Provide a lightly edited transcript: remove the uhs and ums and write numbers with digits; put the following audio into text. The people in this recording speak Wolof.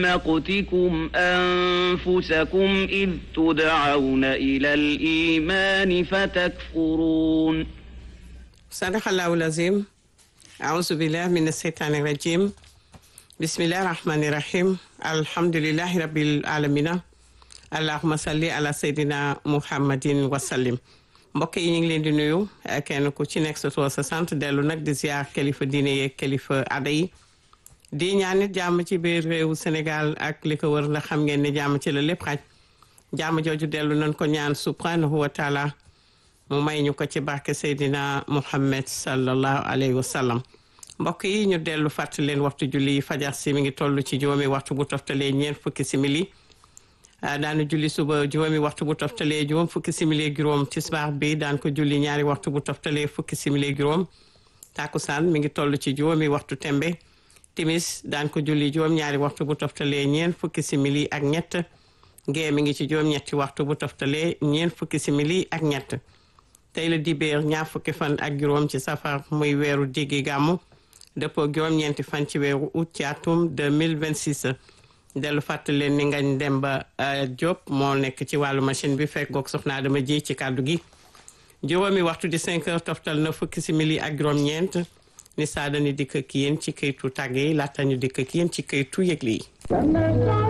مقتكم أنفسكم إذ تدعون إلى الإيمان فتكفرون صدق الله العظيم. أعوذ بالله من الشيطان الرجيم. بسم الله الرحمن الرحيم. الحمد لله رب العالمين. allahuma salli ala seydina muhammadin wasallim. mbokk yi ñu ngi leen di nuyu kenn ku ci nekk sa tool sa sant dellu nag di ziar kilifa diine yeeg kilifa aada yi di ñaanit jàmm ci biir réewu Sénégal ak li ko wër ndax xam ngeen ne jàmm ci la lépp xaj jàmm jooju dellu nañ ko ñaan subhanahu wa taala mu may ñu ko ci barke seydina muhammad sallallahu alayhi wa sallam. mbokk yi ñu dellu fàttali leen waxtu julli fajar si mi ngi toll ci juróomi waxtu bu toftalee ñeent fukki simili daanu julli suba juróomi waxtu bu toftalee juróom fukki simili juróom tisbaar bi daan ko julli ñaari waxtu bu toftalee fukki simili juróom takusaan mi ngi toll ci juróomi waxtu tembe timis daan ko julli juróom ñaari waxtu bu toftalee ñeent fukki simili ak ñett gee mi ngi ci juróom ñetti waxtu bu toftalee ñeent fukki simili ak ñett tey la dibéer ñaar fukki fan ak juróom ci safar muy weeru diggi gàmmu dëppoo juróom ñeenti fan ci weeru août ci atum 2026 dellu fàttali leen ni Ngagne Demba Diop moo nekk ci wàllu machine bi fekk goog soxna Adama ji ci kàddu gi juróomi waxtu di 5 heures toftal na fukki simili ak juróom-ñeent ni saa dañu dikk ak yéen ci këytu tàgg yi laata ñu dikk ak yéen ci këytu yëgle yi